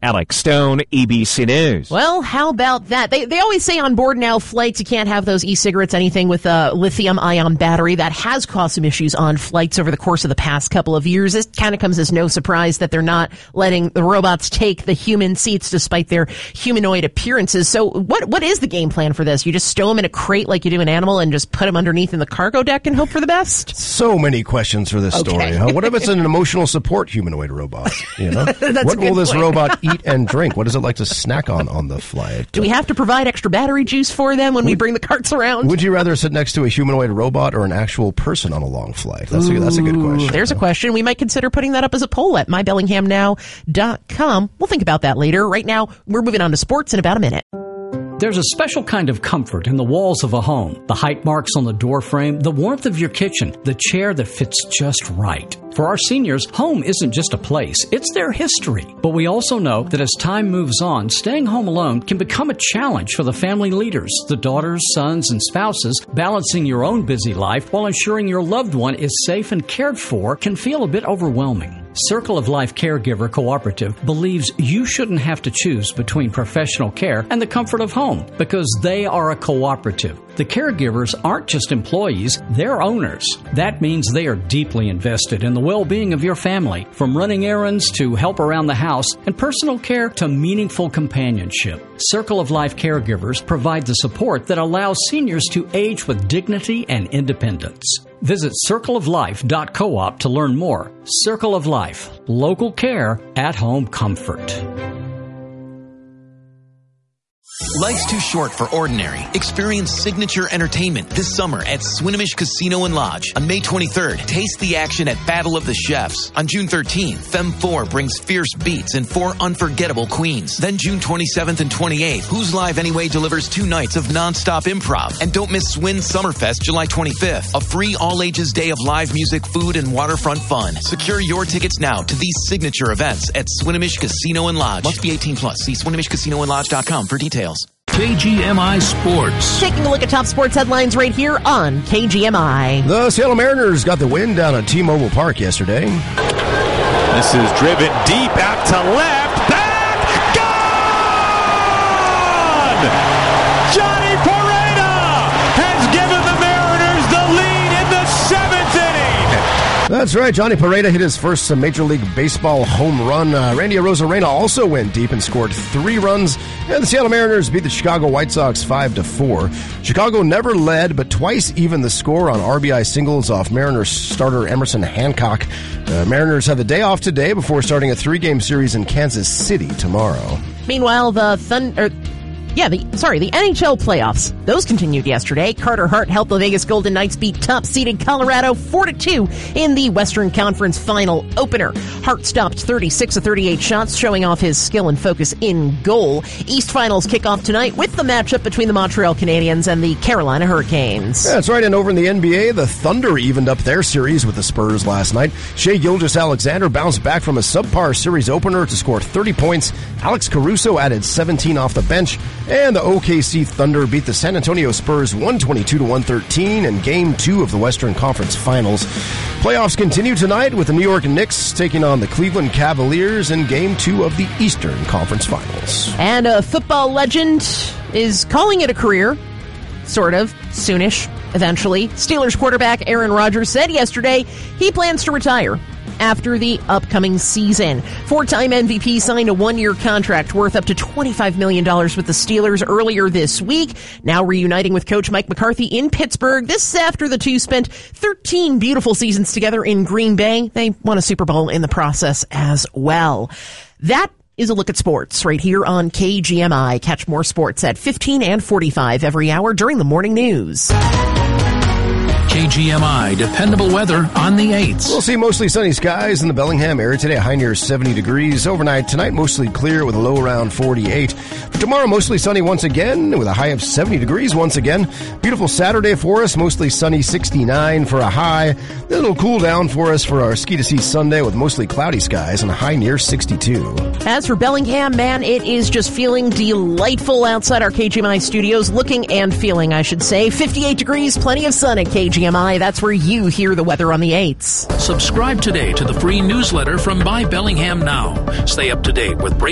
Alex Stone, ABC News. Well, how about that? They always say on board now flights you can't have those e-cigarettes, anything with a lithium-ion battery. That has caused some issues on flights over the course of the past couple of years. This kind of comes as no surprise that they're not letting the robots take the human seats despite their humanoid appearances. So what is the game plan for this? You just stow them in a crate like you do an animal and just put them underneath in the cargo deck and hope for the best? So many questions for this story. Huh? What if it's an emotional support humanoid robot? You know? What will this robot eat and drink? What is it like to snack on the flight? Do we have to provide extra battery juice for them when we bring the carts around? Would you rather sit next to a humanoid robot or an actual person on a long flight? That's a good question. There's a question. We might consider putting that up as a poll at mybellinghamnow.com. We'll think about that later. Right now, we're moving on to sports in about a minute. There's a special kind of comfort in the walls of a home. The height marks on the door frame, the warmth of your kitchen, the chair that fits just right. For our seniors, home isn't just a place, it's their history. But we also know that as time moves on, staying home alone can become a challenge for the family leaders, the daughters, sons, and spouses. Balancing your own busy life while ensuring your loved one is safe and cared for can feel a bit overwhelming. Circle of Life Caregiver Cooperative believes you shouldn't have to choose between professional care and the comfort of home because they are a cooperative. The caregivers aren't just employees, they're owners. That means they are deeply invested in the well-being of your family, from running errands to help around the house and personal care to meaningful companionship. Circle of Life Caregivers provide the support that allows seniors to age with dignity and independence. Visit circleoflife.coop to learn more. Circle of Life, local care, at-home comfort. Life's too short for ordinary. Experience signature entertainment this summer at Swinomish Casino and Lodge. On May 23rd, taste the action at Battle of the Chefs. On June 13th, Femme 4 brings fierce beats and 4 unforgettable queens. Then June 27th and 28th, Who's Live Anyway delivers 2 nights of non-stop improv. And don't miss Swin Summerfest July 25th, a free all-ages day of live music, food, and waterfront fun. Secure your tickets now to these signature events at Swinomish Casino and Lodge. Must be 18 plus. See SwinomishCasinoandLodge.com for details. KGMI Sports. Taking a look at top sports headlines right here on KGMI. The Seattle Mariners got the win down at T-Mobile Park yesterday. This is driven deep out to left. Back! Gone! Johnny Pareda has given the Mariners the lead in the 7th inning. That's right. Johnny Pareda hit his first Major League Baseball home run. Randy Arozarena also went deep and scored 3 runs. And the Seattle Mariners beat the Chicago White Sox 5-4. Chicago never led, but twice evened the score on RBI singles off Mariners starter Emerson Hancock. Mariners have the day off today before starting a 3-game series in Kansas City tomorrow. Meanwhile, the NHL playoffs. Those continued yesterday. Carter Hart helped the Vegas Golden Knights beat top-seeded Colorado 4-2 in the Western Conference final opener. Hart stopped 36 of 38 shots, showing off his skill and focus in goal. East Finals kick off tonight with the matchup between the Montreal Canadiens and the Carolina Hurricanes. Yeah, that's right. And over in the NBA, the Thunder evened up their series with the Spurs last night. Shai Gilgeous-Alexander bounced back from a subpar series opener to score 30 points. Alex Caruso added 17 off the bench. And the OKC Thunder beat the San Antonio Spurs 122-113 in Game 2 of the Western Conference Finals. Playoffs continue tonight with the New York Knicks taking on the Cleveland Cavaliers in Game 2 of the Eastern Conference Finals. And a football legend is calling it a career, sort of, soonish, eventually. Steelers quarterback Aaron Rodgers said yesterday he plans to retire after the upcoming season. 4-time MVP signed a 1-year contract worth up to $25 million with the Steelers earlier this week. Now reuniting with coach Mike McCarthy in Pittsburgh. This after the two spent 13 beautiful seasons together in Green Bay. They won a Super Bowl in the process as well. That is a look at sports right here on KGMI. Catch more sports at 15 and 45 every hour during the morning news. KGMI, dependable weather on the 8s. We'll see mostly sunny skies in the Bellingham area today, a high near 70 degrees. Overnight tonight, mostly clear with a low around 48. For tomorrow, mostly sunny once again with a high of 70 degrees once again. Beautiful Saturday for us, mostly sunny 69 for a high. Then it'll cool down for us for our Ski to See Sunday with mostly cloudy skies and a high near 62. As for Bellingham, man, it is just feeling delightful outside our KGMI studios. Looking and feeling, I should say. 58 degrees, plenty of sun at KGMI. That's where you hear the weather on the 8s. Subscribe today to the free newsletter from My Bellingham Now. Stay up to date with